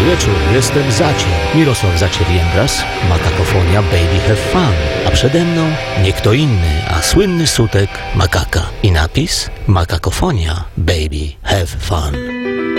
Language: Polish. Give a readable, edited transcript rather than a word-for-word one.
wieczór, jestem Zacier. Mirosław Zacier-Jędras, Makakofonia Baby Have Fun. A przede mną nie kto inny, a słynny sutek Makaka. I napis Makakofonia Baby Have Fun.